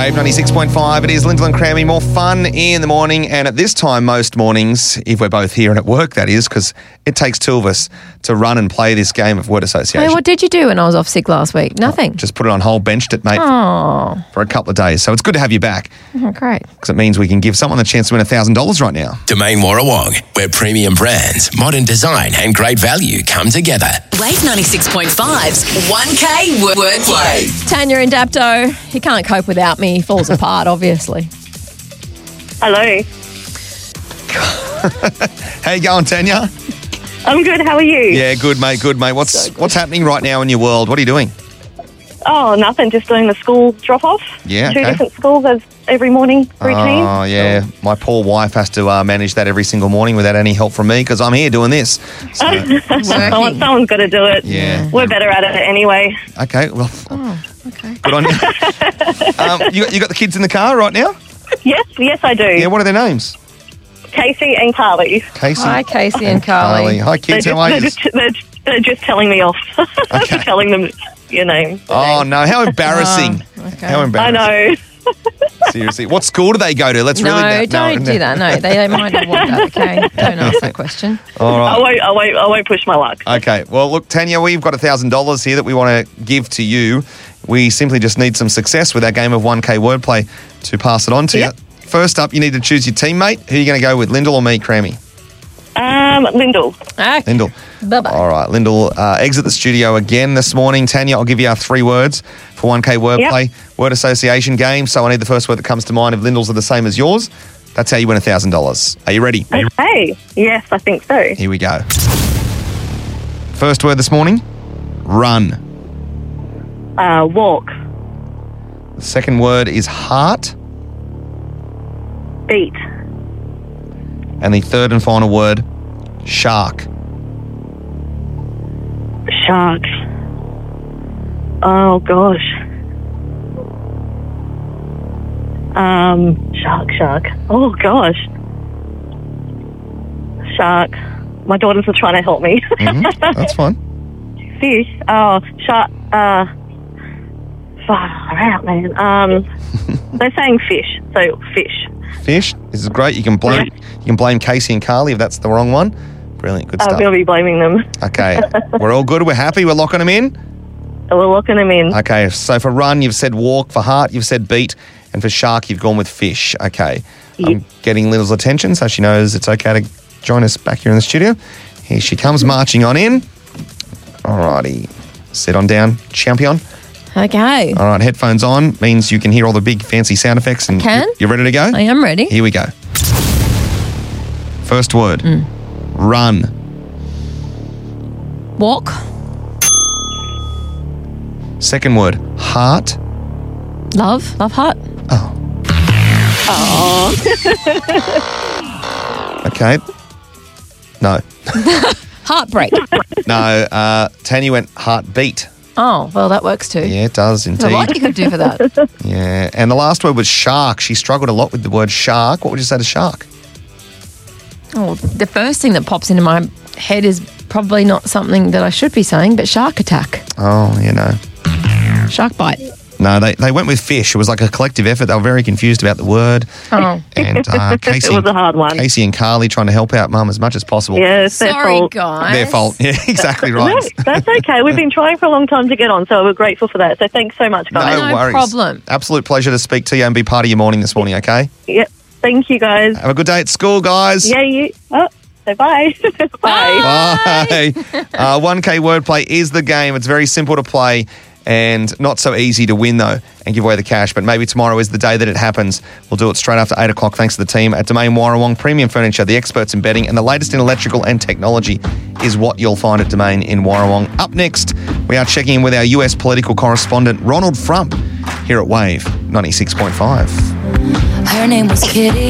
Wave 96.5. It is Lyndall and Crammy. More fun in the morning, and at this time most mornings, if we're both here and at work, that is, because it takes two of us to run and play this game of word association. Hey, what did you do when I was off sick last week? Nothing. Just put it on hold, benched it, mate, Oh, for a couple of days. So it's good to have you back, great. because it means we can give someone the chance to win $1,000 right now. Domain Warrawong, where premium brands, modern design and great value come together. Wave 96.5's 1K wordplay. Tanya in Dapto. He can't cope without me. He falls apart, obviously. Hello. How you going, Tanya? I'm good. How are you? Yeah, good, mate, good, mate. What's happening right now in your world? What are you doing? Oh, nothing. Just doing the school drop-off. Yeah, Two okay. different schools as every morning routine. Oh, yeah. My poor wife has to manage that every single morning without any help from me because I'm here doing this. So, Someone's got to do it. yeah. We're better at it anyway. Okay, well, Okay. good on you. You got the kids in the car right now? Yes, I do. Yeah, what are their names? Casey and Carly. Casey. Hi, Casey and Carly. Hi, kids. How are you? They're just telling me off. Okay. Telling them your name. Oh, no. How embarrassing. Okay. How I embarrassing. know. Seriously. What school do they go to? Let's No, really... don't do that. No, they might not want that. Okay, don't ask that question. All right. I won't push my luck. Okay. Well, look, Tanya, we've got $1,000 here that we want to give to you. We simply just need some success with our game of 1K wordplay to pass it on to Yep. you. First up, you need to choose your teammate. Who are you going to go with, Lyndall or me, Crammy? Lyndall. Okay. Lyndall. Bye-bye. All right, Lyndall, exit the studio again this morning. Tanya, I'll give you our 3 words for 1K wordplay, word association game. So I need the first word that comes to mind. If Lyndall's are the same as yours, that's how you win $1,000. Are you ready? Okay. Yes, I think so. Here we go. First word this morning, run. Walk. The second word is heart. Beat. And the third and final word, shark. Shark. Oh, gosh. Shark. Oh, gosh. Shark. My daughters are trying to help me. That's fine. Fish. Oh, shark. Far out, man. They're saying fish, so fish. Fish. This is great. You can blame Casey and Carly if that's the wrong one. Brilliant. Good I'm stuff. going to be blaming them. Okay. We're all good. We're happy. We're locking them in. We're locking them in. Okay. So for run, you've said walk. For heart, you've said beat. And for shark, you've gone with fish. Okay. I'm getting Lyndall's attention so she knows it's okay to join us back here in the studio. Here she comes marching on in. All righty. Sit on down, champion. Okay. All right, headphones on means you can hear all the big fancy sound effects. And Can. You ready to go? I am ready. Here we go. First word, run. Walk. Second word, heart. Love heart. Okay. No. Heartbreak. No, Tanya went heartbeat. Oh, well, that works too. Yeah, it does There's a lot indeed. you could do for that. Yeah, and the last word was shark. She struggled a lot with the word shark. What would you say to shark? Oh, the first thing that pops into my head is probably not something that I should be saying, but shark attack. Oh, Shark bite. No, they went with fish. It was like a collective effort. They were very confused about the word. Oh. And Casey, It was a hard one. Casey and Carly trying to help out Mum as much as possible. Yeah, it's their Sorry, fault. guys. Their fault. Yeah, exactly No, right. that's okay. We've been trying for a long time to get on, so we're grateful for that. So thanks so much, guys. No worries. problem. Absolute pleasure to speak to you and be part of your morning this morning, okay? Yeah, thank you, guys. Have a good day at school, guys. Yeah, you. Oh, so bye. Bye. Bye. 1K wordplay is the game. It's very simple to play and not so easy to win, though, and give away the cash. But maybe tomorrow is the day that it happens. We'll do it straight after 8 o'clock thanks to the team at Domain Warrawong. Premium furniture, the experts in bedding, and the latest in electrical and technology is what you'll find at Domain in Warrawong. Up next, we are checking in with our US political correspondent, Ronald Frump, here at Wave 96.5. Her name was Kitty.